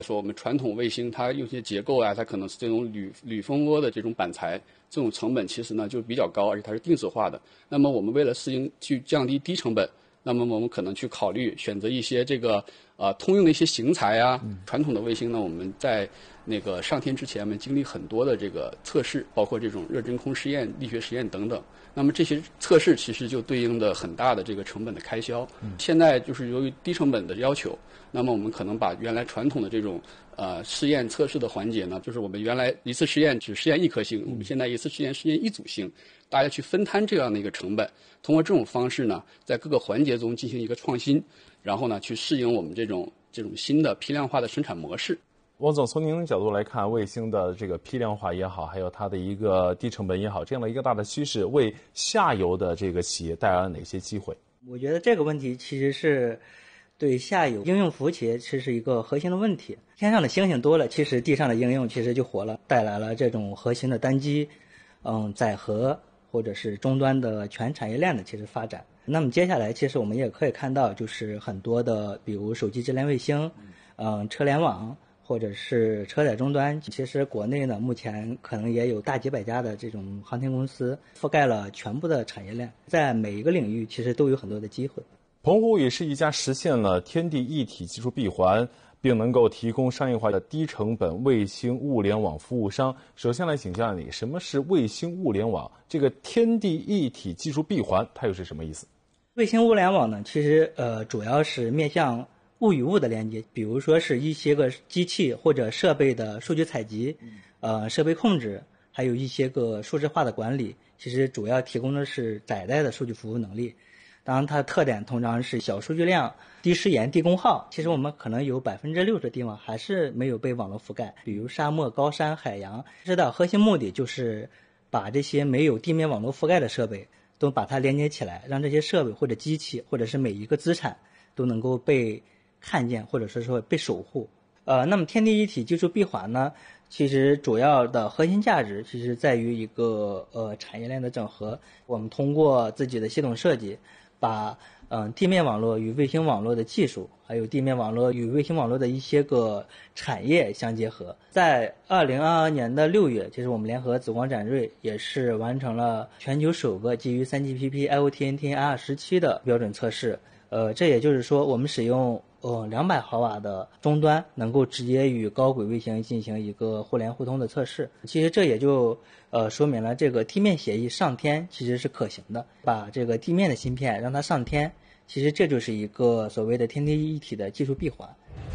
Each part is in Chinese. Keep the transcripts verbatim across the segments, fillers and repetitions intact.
说我们传统卫星它有些结构啊，它可能是这种铝铝蜂窝的这种板材，这种成本其实呢就比较高，而且它是定制化的。那么我们为了适应去降低低成本，那么我们可能去考虑选择一些这个呃通用的一些型材啊。传统的卫星呢，我们在那个上天之前，我们经历很多的这个测试，包括这种热真空实验、力学实验等等。那么这些测试其实就对应的很大的这个成本的开销。嗯、现在就是由于低成本的要求，那么我们可能把原来传统的这种呃试验测试的环节呢，就是我们原来一次实验只实验一颗星，我们现在一次实验实验一组星，大家去分摊这样的一个成本，通过这种方式呢，在各个环节中进行一个创新，然后呢去适应我们这种这种新的批量化的生产模式。 王总，从您的角度来看，卫星的这个批量化也好，还有它的一个低成本也好，这样的一个大的趋势，为下游的这个企业带来了哪些机会？ 我觉得这个问题其实是对下游应用服务企业其实是一个核心的问题。天上的星星多了，其实地上的应用其实就活了，带来了这种核心的单机、嗯载荷或者是终端的全产业链的其实发展。那么接下来，其实我们也可以看到，就是很多的，比如手机智联卫星、嗯车联网。或者是车载终端，其实国内呢，目前可能也有大几百家的这种航天公司，覆盖了全部的产业链，在每一个领域其实都有很多的机会。 澎湖也是一家实现了天地一体技术闭环，并能够提供商业化的低成本卫星物联网服务商。首先来请教你，什么是卫星物联网？这个天地一体技术闭环，它又是什么意思？ 卫星物联网呢，其实呃主要是面向物与物的连接，比如说是一些个机器或者设备的数据采集，呃，设备控制，还有一些个数字化的管理，其实主要提供的是载带的数据服务能力。当然，它的特点通常是小数据量、低时延、低功耗。其实我们可能有百分之六十的地方还是没有被网络覆盖，比如沙漠、高山、海洋。知道核心目的就是把这些没有地面网络覆盖的设备都把它连接起来，让这些设备或者机器或者是每一个资产都能够被看见，或者是说被守护。呃，那么天地一体技术闭环呢，其实主要的核心价值其实在于一个呃产业链的整合。我们通过自己的系统设计，把嗯、呃、地面网络与卫星网络的技术，还有地面网络与卫星网络的一些个产业相结合。在二零二二年的六月，其实我们联合紫光展锐也是完成了全球首个基于 三 G P P I O T N T R 十七的标准测试。呃，这也就是说，我们使用呃两百毫瓦的终端，能够直接与高轨卫星进行一个互联互通的测试。其实这也就呃说明了这个地面协议上天其实是可行的，把这个地面的芯片让它上天，其实这就是一个所谓的天地一体的技术闭环。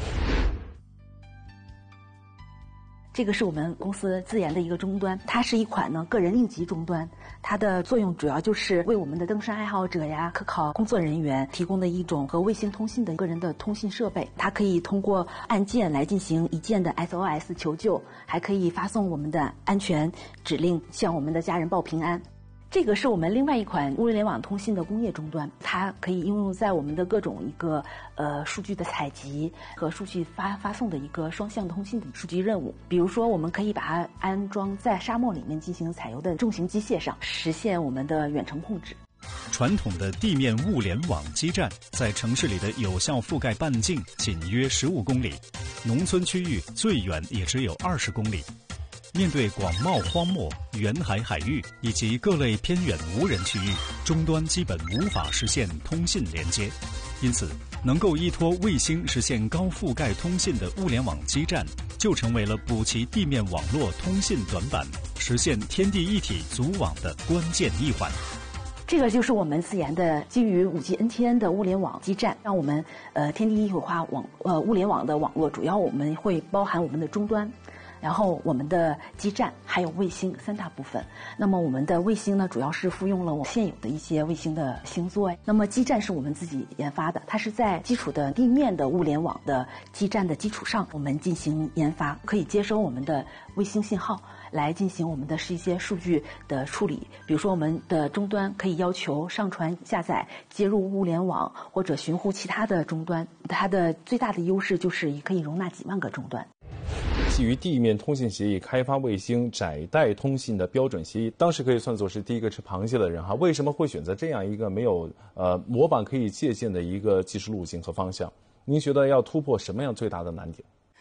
这个是我们公司自研的一个终端，它是一款呢个人应急终端，它的作用主要就是为我们的登山爱好者呀、科考工作人员提供的一种和卫星通信的个人的通信设备。它可以通过按键来进行一键的 S O S 求救，还可以发送我们的安全指令，向我们的家人报平安。这个是我们另外一款物联网通信的工业终端，它可以应用在我们的各种一个呃数据的采集和数据发发送的一个双向通信的数据任务。比如说，我们可以把它安装在沙漠里面进行采油的重型机械上，实现我们的远程控制。 传统的地面物联网基站在城市里的有效覆盖半径仅约十五公里，农村区域最远也只有二十公里。面对广袤荒漠、远海海域以及各类偏远无人区域，终端基本无法实现通信连接，因此能够依托卫星实现高覆盖通信的物联网基站，就成为了补齐地面网络通信短板、实现天地一体组网的关键一环。 这个就是我们自研的基于 五 G N T N 的物联网基站，让我们呃天地一体化网呃物联网的网络，主要我们会包含我们的终端，然后我们的基站还有卫星三大部分。那么我们的卫星呢，主要是复用了我们现有的一些卫星的星座。那么基站是我们自己研发的，它是在基础的地面的物联网的基站的基础上，我们进行研发，可以接收我们的卫星信号来进行我们的是一些数据的处理。比如说我们的终端可以要求上传下载接入物联网或者寻呼其他的终端，它的最大的优势就是可以容纳几万个终端。 基于地面通信协议开发卫星窄带通信的标准协议，当时可以算作是第一个吃螃蟹的人哈。为什么会选择这样一个没有呃模板可以借鉴的一个技术路径和方向？您觉得要突破什么样最大的难点？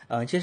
呃，其实